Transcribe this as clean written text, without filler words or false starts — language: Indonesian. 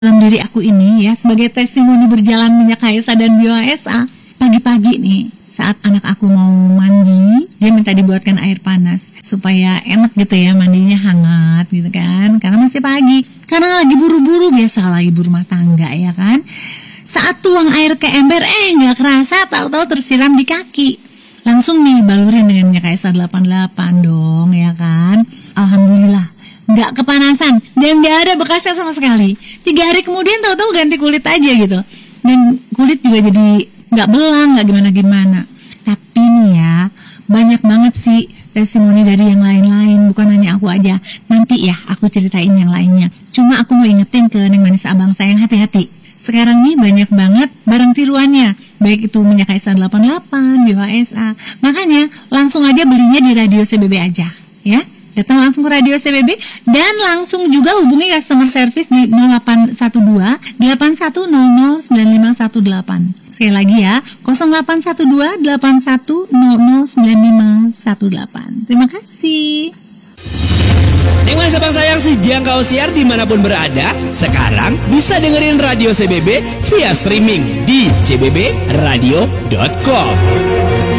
dalam diri aku ini ya, sebagai testimoni berjalan minyak Kaisa dan BioASA. Pagi-pagi nih, saat anak aku mau mandi, dia minta dibuatkan air panas supaya enak gitu ya, mandinya hangat gitu kan, karena masih pagi, karena lagi buru-buru, biasa lagi ibu rumah tangga ya kan. Saat tuang air ke ember, nggak kerasa tahu-tahu tersiram di kaki. Langsung nih balurin dengan minyak Kaisa 88 dong ya kan. Alhamdulillah nggak kepanasan dan nggak ada bekasnya sama sekali. 3 hari kemudian tahu-tahu ganti kulit aja gitu, dan kulit juga jadi nggak belang, nggak gimana-gimana. Tapi nih ya, banyak banget sih testimoni dari yang lain-lain, bukan hanya aku aja. Nanti ya aku ceritain yang lainnya. Cuma aku mau ingetin ke Neng Manis Abang sayang, hati-hati. Sekarang nih banyak banget barang tiruannya, baik itu minyak Kaisa 88, BioASA. Makanya langsung aja belinya di Radio CBB aja ya. Datang langsung ke Radio CBB dan langsung juga hubungi customer service di 0812 8100 9518. Sekali lagi ya, 0812 8100 9518. Terima kasih. Neng Manis Abang sayang, si jangkau siar dimanapun berada, sekarang bisa dengerin Radio CBB via streaming di cbbradio.com.